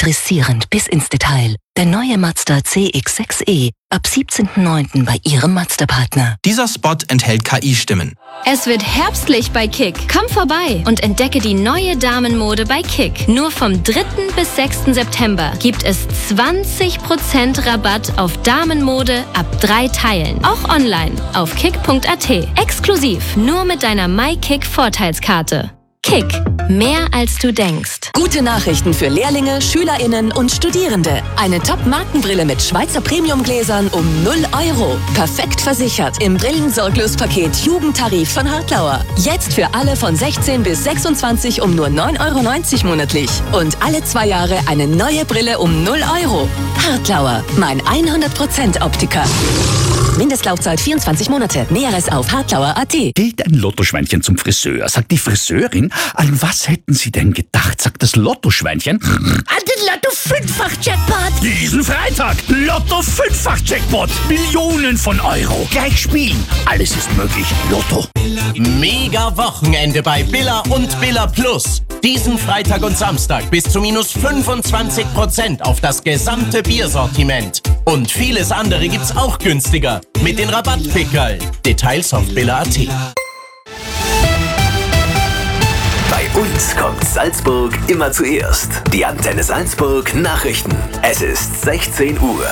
elektrisierend bis ins Detail. Der neue Mazda CX-6e ab 17.09. bei Ihrem Mazda-Partner. Dieser Spot enthält KI-Stimmen. Es wird herbstlich bei Kick. Komm vorbei und entdecke die neue Damenmode bei Kick. Nur vom 3. bis 6. September gibt es 20% Rabatt auf Damenmode ab 3 Teilen. Auch online auf kick.at. Exklusiv nur mit deiner MyKick-Vorteilskarte. Kick. Mehr als du denkst. Gute Nachrichten für Lehrlinge, SchülerInnen und Studierende. Eine Top-Markenbrille mit Schweizer Premiumgläsern um 0 €. Perfekt versichert im Brillensorglospaket Jugendtarif von Hartlauer. Jetzt für alle von 16 bis 26 um nur 9,90 € monatlich. Und alle 2 Jahre eine neue Brille um 0 €. Hartlauer, mein 100% Optiker. Mindestlaufzeit 24 Monate. Näheres auf hartlauer.at. Geht ein Lottoschweinchen zum Friseur, sagt die Friseurin, an was hätten Sie denn gedacht, sagt das Lottoschweinchen? An den Lotto-Fünffach-Jackpot. Diesen Freitag, Lotto-Fünffach-Jackpot. Millionen von Euro. Gleich spielen. Alles ist möglich. Lotto. Mega Wochenende bei Billa und Billa Plus. Diesen Freitag und Samstag bis zu minus 25% auf das gesamte Biersortiment. Und vieles andere gibt's auch günstiger mit den Rabattpickerl. Details auf billa.at. Bei uns kommt Salzburg immer zuerst. Die Antenne Salzburg Nachrichten. Es ist 16 Uhr.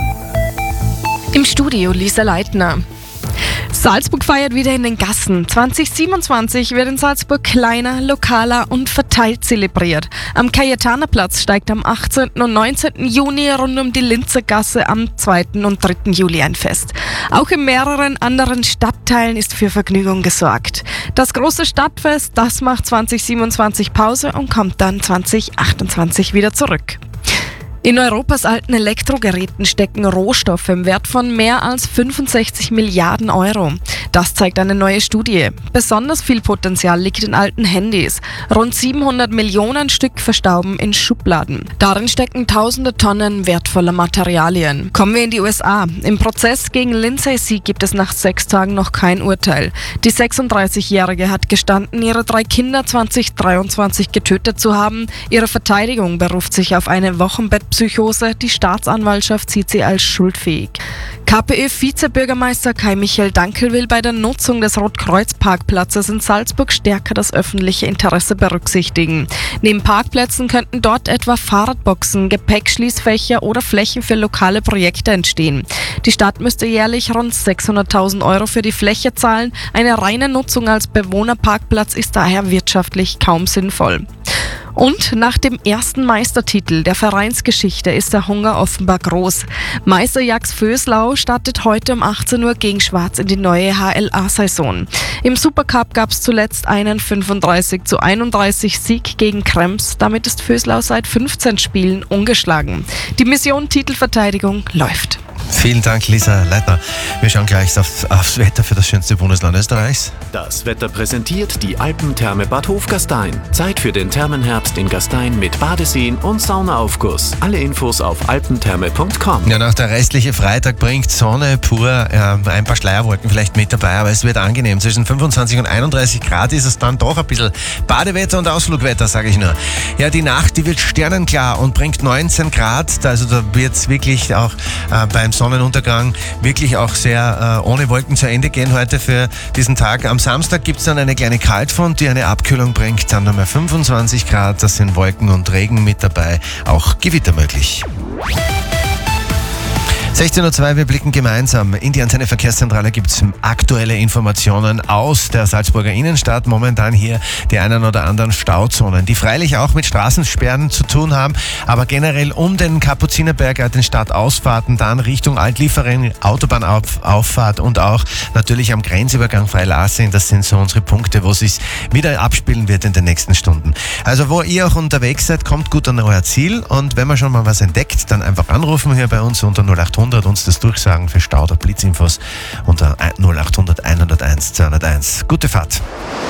Im Studio Lisa Leitner. Salzburg feiert wieder in den Gassen. 2027 wird in Salzburg kleiner, lokaler und verteilt zelebriert. Am Cayetanerplatz steigt am 18. und 19. Juni rund um die Linzer Gasse am 2. und 3. Juli ein Fest. Auch in mehreren anderen Stadtteilen ist für Vergnügung gesorgt. Das große Stadtfest, das macht 2027 Pause und kommt dann 2028 wieder zurück. In Europas alten Elektrogeräten stecken Rohstoffe im Wert von mehr als 65 Milliarden Euro. Das zeigt eine neue Studie. Besonders viel Potenzial liegt in alten Handys. Rund 700 Millionen Stück verstauben in Schubladen. Darin stecken tausende Tonnen wertvoller Materialien. Kommen wir in die USA. Im Prozess gegen Lindsay Seeg gibt es nach 6 Tagen noch kein Urteil. Die 36-Jährige hat gestanden, ihre 3 Kinder 2023 getötet zu haben. Ihre Verteidigung beruft sich auf eine Wochenbettpsychose. Die Staatsanwaltschaft sieht sie als schuldfähig. KPÖ-Vizebürgermeister Kai-Michael Dankel will bei der Nutzung des Rotkreuz-Parkplatzes in Salzburg stärker das öffentliche Interesse berücksichtigen. Neben Parkplätzen könnten dort etwa Fahrradboxen, Gepäckschließfächer oder Flächen für lokale Projekte entstehen. Die Stadt müsste jährlich rund 600.000 Euro für die Fläche zahlen. Eine reine Nutzung als Bewohnerparkplatz ist daher wirtschaftlich kaum sinnvoll. Und nach dem ersten Meistertitel der Vereinsgeschichte ist der Hunger offenbar groß. Meister Jax Vöslau startet heute um 18 Uhr gegen Schwarz in die neue HLA-Saison. Im Supercup gab es zuletzt einen 35:31 Sieg gegen Krems. Damit ist Vöslau seit 15 Spielen ungeschlagen. Die Mission Titelverteidigung läuft. Vielen Dank, Lisa Leitner. Wir schauen gleich aufs Wetter für das schönste Bundesland Österreichs. Das Wetter präsentiert die Alpentherme Bad Hofgastein. Zeit für den Thermenherbst in Gastein mit Badeseen und Saunaaufguss. Alle Infos auf alpentherme.com. Ja, noch der restliche Freitag bringt Sonne pur, ein paar Schleierwolken vielleicht mit dabei, aber es wird angenehm. Zwischen 25 und 31 Grad ist es dann doch ein bisschen Badewetter und Ausflugwetter, sage ich nur. Ja, die Nacht, die wird sternenklar und bringt 19 Grad. Also da wird es wirklich auch beim Sonnenuntergang wirklich auch sehr ohne Wolken zu Ende gehen heute für diesen Tag. Am Samstag gibt es dann eine kleine Kaltfront, die eine Abkühlung bringt. Dann nochmal 25 Grad, das sind Wolken und Regen mit dabei, auch Gewitter möglich. 16:02 Uhr, wir blicken gemeinsam. In die Antenne Verkehrszentrale gibt es aktuelle Informationen aus der Salzburger Innenstadt. Momentan hier die einen oder anderen Stauzonen, die freilich auch mit Straßensperren zu tun haben, aber generell um den Kapuzinerberg, den Stadtausfahrten, dann Richtung Altliefering, Autobahnauffahrt und auch natürlich am Grenzübergang Freilassing. Das sind so unsere Punkte, wo es sich wieder abspielen wird in den nächsten Stunden. Also wo ihr auch unterwegs seid, kommt gut an euer Ziel und wenn man schon mal was entdeckt, dann einfach anrufen hier bei uns unter 0800 uns das durchsagen für Stau oder Blitzinfos unter 0800 101 201. Gute Fahrt.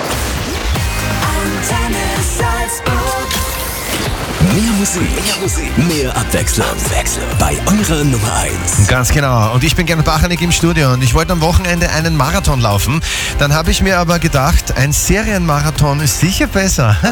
Mehr Musik, mehr Abwechslung. Bei eurer Nummer 1. Ganz genau. Und ich bin Gernot Bachanek im Studio und ich wollte am Wochenende einen Marathon laufen. Dann habe ich mir aber gedacht, ein Serienmarathon ist sicher besser.